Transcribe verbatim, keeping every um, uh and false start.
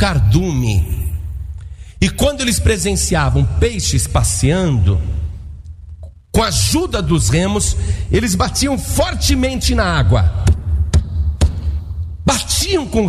cardume. E quando eles presenciavam peixes passeando, com a ajuda dos remos, eles batiam fortemente na água. Batiam com